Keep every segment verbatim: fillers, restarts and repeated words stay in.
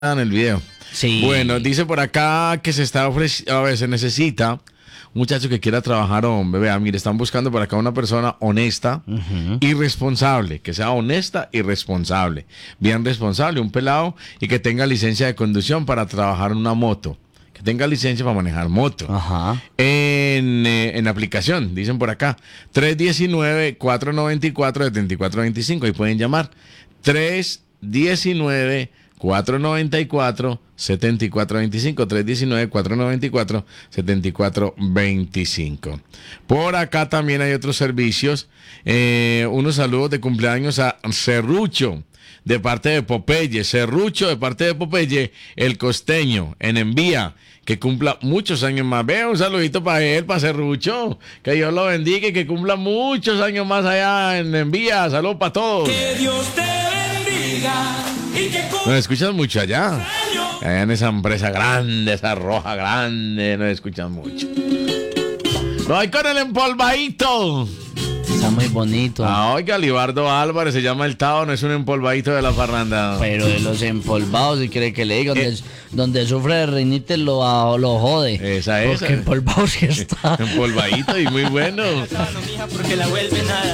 en el video. Sí. Bueno, dice por acá que se está ofreciendo, a ver, se necesita un muchacho que quiera trabajar, hombre. Vea, mire, están buscando por acá una persona honesta Ujú. y responsable, que sea honesta y responsable. Bien responsable, un pelado y que tenga licencia de conducción para trabajar en una moto. Que tenga licencia para manejar moto. Ajá. En, eh, en aplicación, dicen por acá, tres uno nueve, cuatro nueve cuatro, siete cuatro dos cinco. Ahí pueden llamar. tres uno nueve, cuatro nueve cuatro, siete cuatro dos cinco. tres uno nueve, cuatro nueve cuatro, siete cuatro dos cinco. Por acá también hay otros servicios. Eh, unos saludos de cumpleaños a Serrucho, de parte de Popeye. Serrucho, de parte de Popeye, el costeño, en Envía. Que cumpla muchos años más. Vea, un saludito para él, para Serrucho. Que Dios lo bendiga y que cumpla muchos años más allá en Envía. Saludos para todos. Que Dios te bendiga y que Nos escuchan mucho allá. Allá en esa empresa grande, esa roja grande, nos escuchan mucho. No hay con el empolvadito. Está muy bonito. Ah, oiga, Libardo Álvarez se llama el Tao, no es un empolvadito de la parranda. Pero de los empolvados, si quiere que le diga, donde, Eh. donde sufre de rinite lo, a- lo jode. Esa es. Porque empolvado sí está. Empolvadito y muy bueno. no, mija, porque la vuelve nada.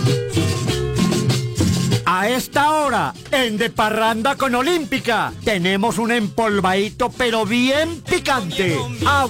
A esta hora, en De Parranda con Olímpica, tenemos un empolvadito pero bien picante.